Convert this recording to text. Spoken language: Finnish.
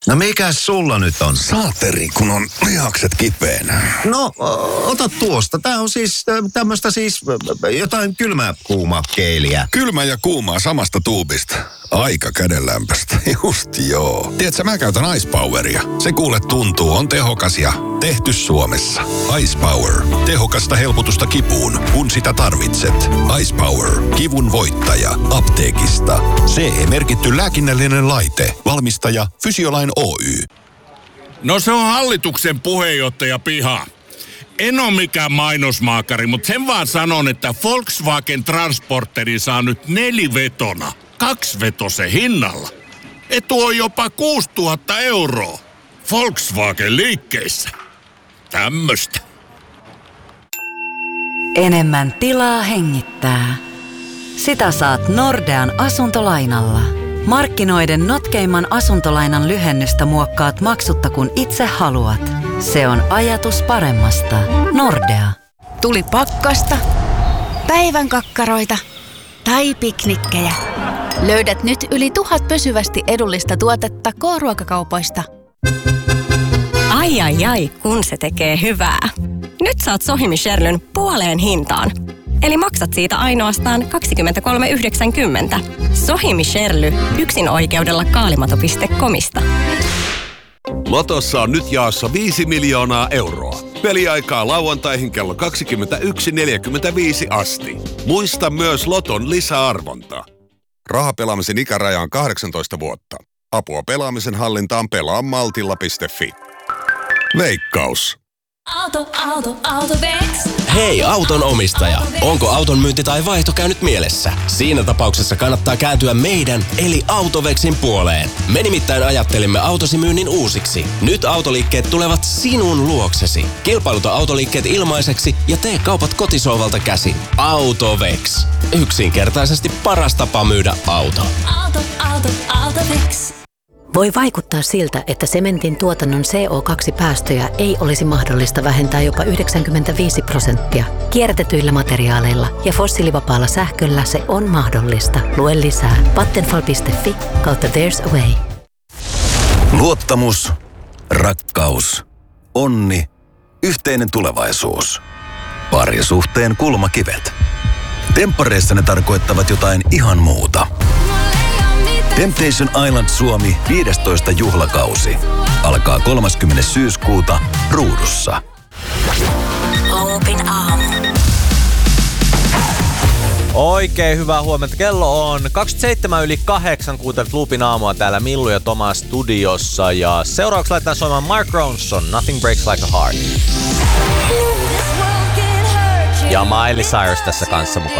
No mikäs sulla nyt on? Saateri, kun on lihakset kipeänä. No, ota tuosta. Tää on siis tämmöstä siis jotain kylmä-kuuma-keiliä. Kylmä ja kuumaa samasta tuubista. Aika kädenlämpöstä. Just joo. Tiedätkö, mä käytän Ice Poweria. Se kuule tuntuu, on tehokas ja tehty Suomessa. Ice Power. Tehokasta helpotusta kipuun, kun sitä tarvitset. Ice Power. Kivun voittaja. Apteekista. CE-merkitty lääkinnällinen laite. Valmistaja Fysiolain Oy. No se on hallituksen puheenjohtaja piha. En ole mikään mainosmaakari, mutta sen vaan sanon, että Volkswagen Transporteri saa nyt 4-vetona 2-vetosen hinnalla. Etu on jopa 6 000 €. Volkswagen liikkeissä. Tämmöstä. Enemmän tilaa hengittää. Sitä saat Nordean asuntolainalla. Markkinoiden notkeimman asuntolainan lyhennystä muokkaat maksutta kun itse haluat. Se on ajatus paremmasta. Nordea. Tuli pakkasta, päivän kakkaroita tai piknikkejä. Löydät nyt yli 1000 pysyvästi edullista tuotetta K-ruokakaupoista. Ai, kun se tekee hyvää. Nyt saat Sohimi Sherlyn puoleen hintaan. Eli maksat siitä ainoastaan 23,90. Sohimi Sherly, yksin oikeudella kaalimato.comista. Lotossa on nyt jaossa 5 miljoonaa euroa. Peliaikaa lauantaihin kello 21.45 asti. Muista myös Loton lisäarvonta. Rahapelaamisen ikäraja on 18 vuotta. Apua pelaamisen hallintaan pelaamaltilla.fi. Veikkaus. Autovex. Hei auton omistaja, onko auton myynti tai vaihto käynyt mielessä? Siinä tapauksessa kannattaa kääntyä meidän eli Autovexin puoleen. Me nimittäin ajattelimme autosi myynnin uusiksi. Nyt autoliikkeet tulevat sinun luoksesi. Kilpailuta autoliikkeet ilmaiseksi ja tee kaupat kotisohvalta käsin. Autovex. Yksinkertaisesti paras tapa myydä auto. Autovex. Voi vaikuttaa siltä, että sementin tuotannon CO2-päästöjä ei olisi mahdollista vähentää jopa 95%. Kierrätetyillä materiaaleilla ja fossiilivapaalla sähköllä se on mahdollista. Lue lisää vattenfall.fi/there's a way. Luottamus, rakkaus, onni, yhteinen tulevaisuus. Parisuhteen kulmakivet. Temppareissa ne tarkoittavat jotain ihan muuta. Temptation Island Suomi 15. juhlakausi. Alkaa 30. syyskuuta Ruudussa. Loopin aamu. Oikein hyvää huomenta. Kello on 27:08, kuuntelet Loopin aamua täällä Millu ja Tomas studiossa. Ja seuraavaksi laitetaan soimaan Mark Ronson, Nothing Breaks Like a Heart. Ja Miley Cyrus tässä kanssa mukaan.